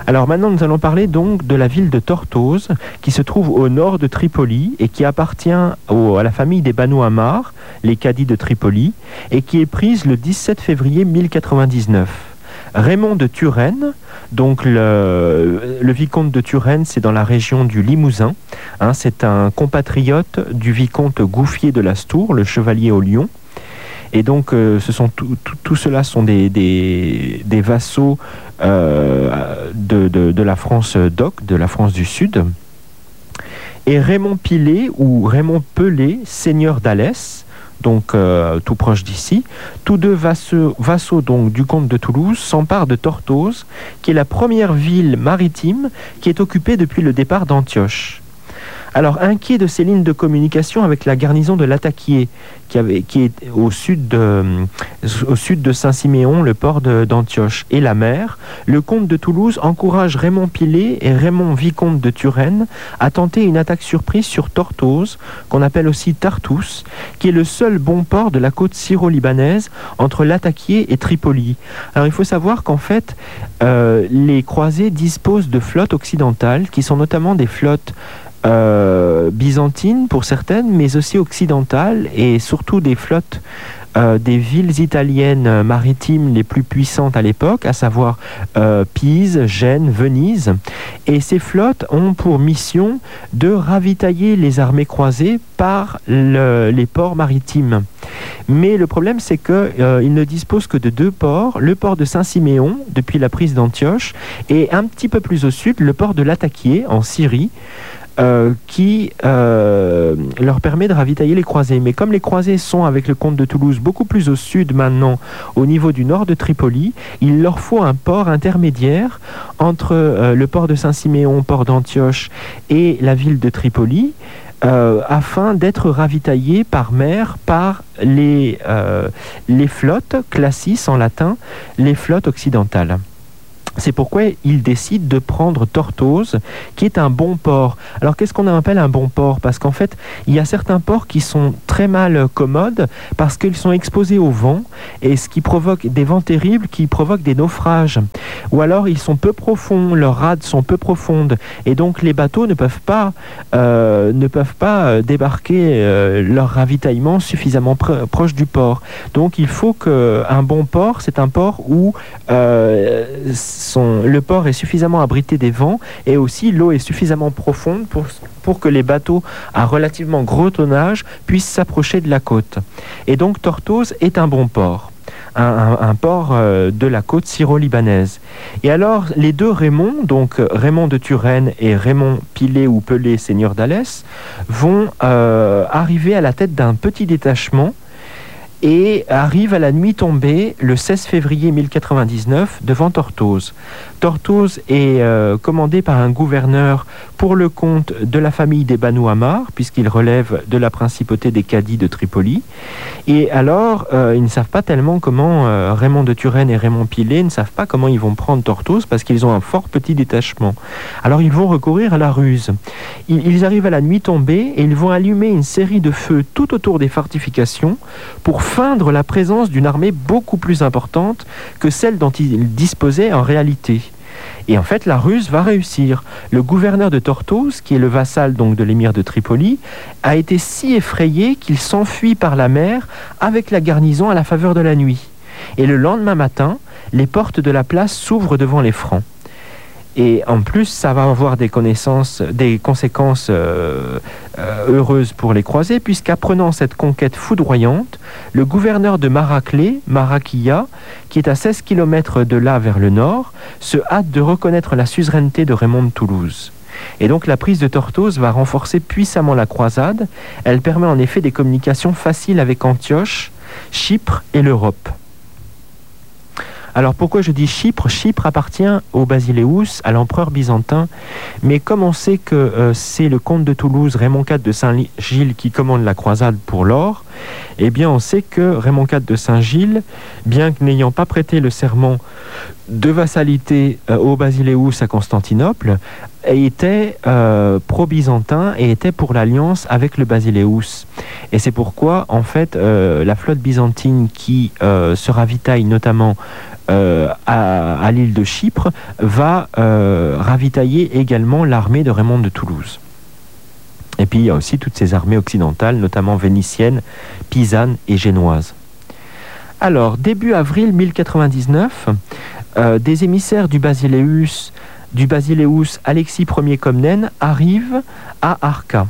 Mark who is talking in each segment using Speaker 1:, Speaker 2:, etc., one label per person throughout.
Speaker 1: Alors maintenant, nous allons parler donc de la ville de Tortosa, qui se trouve au nord de Tripoli et qui appartient à la famille des Banu Ammar, les cadis de Tripoli, et qui est prise le 17 février 1099. Raymond de Turenne, donc le vicomte de Turenne, c'est dans la région du Limousin. C'est un compatriote du vicomte Gouffier de Lastour, le chevalier au lion. Et donc, tout cela sont des vassaux de la France d'Oc, de la France du Sud. Et Raymond Pillet ou Raymond Pelé, seigneur d'Alès, donc tout proche d'ici, tous deux vassaux donc, du comte de Toulouse s'emparent de Tortosa, qui est la première ville maritime qui est occupée depuis le départ d'Antioche. Alors, inquiet de ces lignes de communication avec la garnison de Lataquié, qui est au sud de Saint-Siméon, le port d'Antioche, et la mer, le comte de Toulouse encourage Raymond Pillet et Raymond vicomte de Turenne à tenter une attaque surprise sur Tortosa, qu'on appelle aussi Tartous, qui est le seul bon port de la côte syro-libanaise entre Lataquié et Tripoli. Alors, il faut savoir qu'en fait, les croisés disposent de flottes occidentales, qui sont notamment des flottes byzantines pour certaines, mais aussi occidentales, et surtout des flottes des villes italiennes maritimes les plus puissantes à l'époque, à savoir Pise, Gênes, Venise. Et ces flottes ont pour mission de ravitailler les armées croisées par les ports maritimes. Mais le problème, c'est qu'ils ne disposent que de deux ports, le port de Saint-Siméon, depuis la prise d'Antioche, et un petit peu plus au sud, le port de Lataquié, en Syrie, qui leur permet de ravitailler les croisés. Mais comme les croisés sont, avec le comte de Toulouse, beaucoup plus au sud maintenant, au niveau du nord de Tripoli, il leur faut un port intermédiaire entre le port de Saint-Siméon, port d'Antioche, et la ville de Tripoli, afin d'être ravitaillés par mer par les flottes, classis en latin, les flottes occidentales. C'est pourquoi ils décident de prendre Tortosa, qui est un bon port. Alors, qu'est-ce qu'on appelle un bon port? Parce qu'en fait, il y a certains ports qui sont très mal commodes parce qu'ils sont exposés au vent, et ce qui provoque des vents terribles qui provoquent des naufrages. Ou alors, ils sont peu profonds, leurs rades sont peu profondes, et donc les bateaux ne peuvent pas débarquer leur ravitaillement suffisamment proche du port. Donc, il faut qu'un bon port, c'est un port où le port est suffisamment abrité des vents, et aussi l'eau est suffisamment profonde pour que les bateaux à relativement gros tonnage puissent s'approcher de la côte. Et donc Tortosa est un bon port, un port de la côte syro-libanaise. Et alors les deux Raymond, donc Raymond de Turenne et Raymond Pillet ou Pelé, seigneur d'Alès, vont arriver à la tête d'un petit détachement et arrive à la nuit tombée, le 16 février 1099, devant Tortosa. Tortosa est commandé par un gouverneur pour le compte de la famille des Banu Ammar, puisqu'il relève de la principauté des cadis de Tripoli. Et alors, ils ne savent pas tellement comment, Raymond de Turenne et Raymond Pillet ne savent pas comment ils vont prendre Tortosa, parce qu'ils ont un fort petit détachement. Alors, ils vont recourir à la ruse. Ils arrivent à la nuit tombée et ils vont allumer une série de feux tout autour des fortifications pour feindre la présence d'une armée beaucoup plus importante que celle dont ils disposaient en réalité. Et en fait, la ruse va réussir. Le gouverneur de Tortosa, qui est le vassal donc de l'émir de Tripoli, a été si effrayé qu'il s'enfuit par la mer avec la garnison à la faveur de la nuit. Et le lendemain matin, les portes de la place s'ouvrent devant les Francs. Et en plus, ça va avoir des conséquences heureuses pour les croisés, puisqu'apprenant cette conquête foudroyante, le gouverneur de Maraclée, Maraquilla, qui est à 16 km de là vers le nord, se hâte de reconnaître la suzeraineté de Raymond de Toulouse. Et donc la prise de Tortosa va renforcer puissamment la croisade. Elle permet en effet des communications faciles avec Antioche, Chypre et l'Europe. Alors pourquoi je dis Chypre? Chypre appartient au Basileus, à l'empereur byzantin, mais comme on sait que c'est le comte de Toulouse, Raymond IV de Saint-Gilles, qui commande la croisade pour l'or, Eh bien, on sait que Raymond IV de Saint-Gilles, bien que n'ayant pas prêté le serment de vassalité au Basileus à Constantinople, était pro-byzantin et était pour l'alliance avec le Basileus. Et c'est pourquoi, en fait, la flotte byzantine qui se ravitaille notamment à l'île de Chypre va ravitailler également l'armée de Raymond de Toulouse. Et puis il y a aussi toutes ces armées occidentales, notamment vénitiennes, pisanes et génoises. Alors, début avril 1099, des émissaires du Basileus Alexis Ier Comnène arrivent à Arca.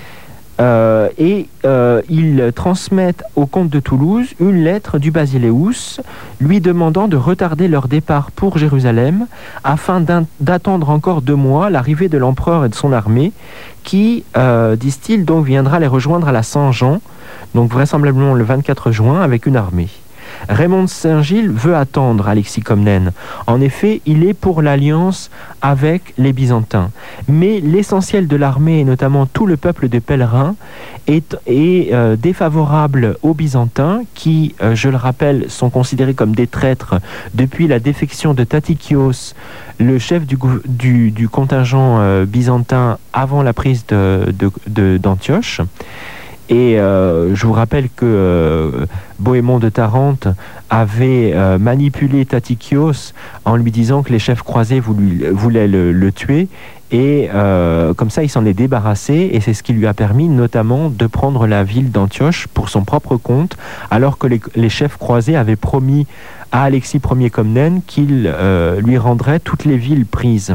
Speaker 1: Ils transmettent au comte de Toulouse une lettre du Basileus lui demandant de retarder leur départ pour Jérusalem afin d'attendre encore 2 mois l'arrivée de l'empereur et de son armée qui, disent-ils, donc viendra les rejoindre à la Saint-Jean, donc vraisemblablement le 24 juin avec une armée. Raymond de Saint-Gilles veut attendre Alexis Comnène. En effet, il est pour l'alliance avec les Byzantins. Mais l'essentiel de l'armée, et notamment tout le peuple des pèlerins, est défavorable aux Byzantins, qui, je le rappelle, sont considérés comme des traîtres depuis la défection de Tatikios, le chef du contingent byzantin avant la prise d'Antioche. Et je vous rappelle que Bohémond de Tarente avait manipulé Tatikios en lui disant que les chefs croisés voulaient le tuer. Et comme ça, il s'en est débarrassé. Et c'est ce qui lui a permis notamment de prendre la ville d'Antioche pour son propre compte, alors que les chefs croisés avaient promis à Alexis Ier Comnène qu'il lui rendrait toutes les villes prises.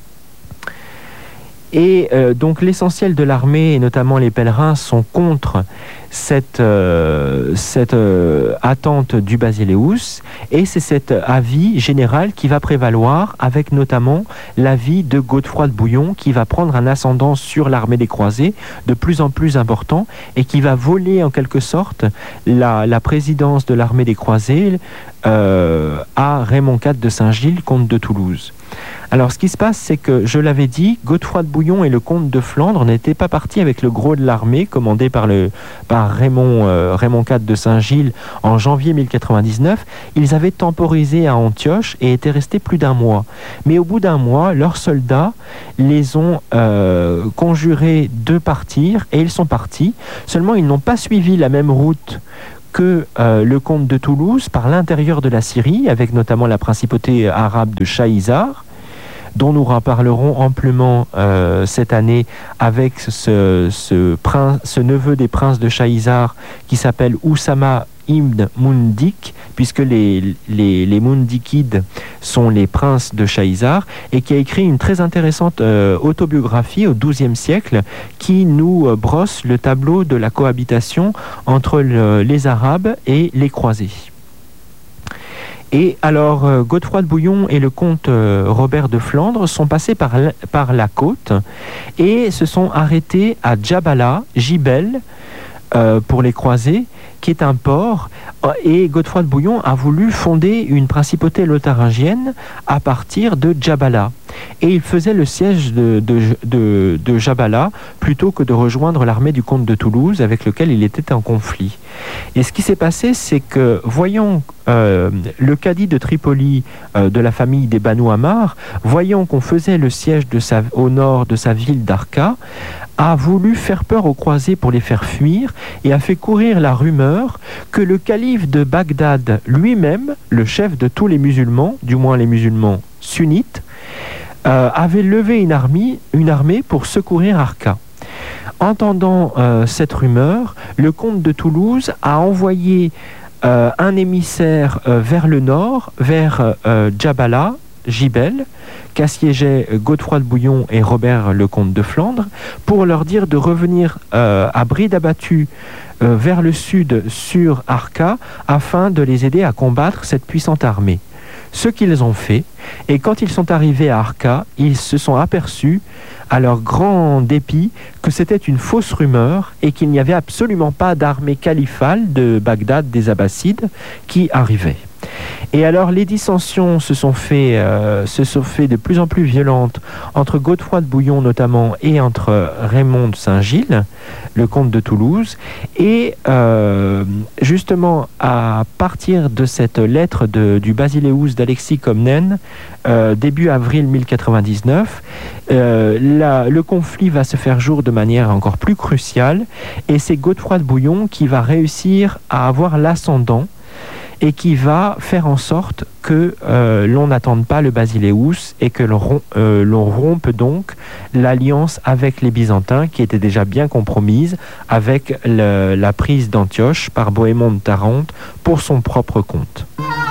Speaker 1: Et donc l'essentiel de l'armée, et notamment les pèlerins, sont contre cette attente du Basileus, et c'est cet avis général qui va prévaloir, avec notamment l'avis de Godefroy de Bouillon, qui va prendre un ascendant sur l'armée des croisés de plus en plus important, et qui va voler en quelque sorte la présidence de l'armée des croisés à Raymond IV de Saint-Gilles, comte de Toulouse. Alors ce qui se passe, c'est que, je l'avais dit, Godefroy de Bouillon et le comte de Flandre n'étaient pas partis avec le gros de l'armée commandé par Raymond IV de Saint-Gilles en janvier 1099. Ils avaient temporisé à Antioche et étaient restés plus d'1 mois. Mais au bout d'1 mois, leurs soldats les ont conjurés de partir, et ils sont partis. Seulement, ils n'ont pas suivi la même route que le comte de Toulouse par l'intérieur de la Syrie, avec notamment la principauté arabe de Shaïzar, dont nous reparlerons amplement cette année avec ce neveu des princes de Shaïzar qui s'appelle Oussama ibn Mundik, puisque les Mundikides sont les princes de Shaïzar, et qui a écrit une très intéressante autobiographie au XIIe siècle qui nous brosse le tableau de la cohabitation entre les Arabes et les croisés. Et alors, Godefroy de Bouillon et le comte Robert de Flandre sont passés par la côte et se sont arrêtés à Djabala, Jibel, pour les croisés, qui est un port, et Godefroy de Bouillon a voulu fonder une principauté lotharingienne à partir de Djabala. Et il faisait le siège de Djabala plutôt que de rejoindre l'armée du comte de Toulouse avec lequel il était en conflit. Et ce qui s'est passé, c'est que, voyant le cadi de Tripoli de la famille des Banu Ammar, voyant qu'on faisait le siège au nord de sa ville d'Arca, a voulu faire peur aux croisés pour les faire fuir et a fait courir la rumeur que le calife de Bagdad lui-même, le chef de tous les musulmans, du moins les musulmans sunnites, avait levé une armée pour secourir Arca. Entendant cette rumeur, le comte de Toulouse a envoyé un émissaire vers le nord, vers Djabala, Jibel, qu'assiégeaient Godefroy de Bouillon et Robert le comte de Flandre, pour leur dire de revenir à bride abattue vers le sud sur Arca, afin de les aider à combattre cette puissante armée. Ce qu'ils ont fait, et quand ils sont arrivés à Arca, ils se sont aperçus, à leur grand dépit, que c'était une fausse rumeur et qu'il n'y avait absolument pas d'armée califale de Bagdad des Abbassides qui arrivait. Et alors les dissensions se sont fait de plus en plus violentes entre Godefroy de Bouillon notamment et entre Raymond de Saint-Gilles, le comte de Toulouse. Et justement à partir de cette lettre du Basileus d'Alexis Comnène, début avril 1099, le conflit va se faire jour de manière encore plus cruciale, et c'est Godefroy de Bouillon qui va réussir à avoir l'ascendant et qui va faire en sorte que l'on n'attende pas le Basileus et que l'on rompe donc l'alliance avec les Byzantins qui était déjà bien compromise avec la prise d'Antioche par Bohémond de Tarente pour son propre compte.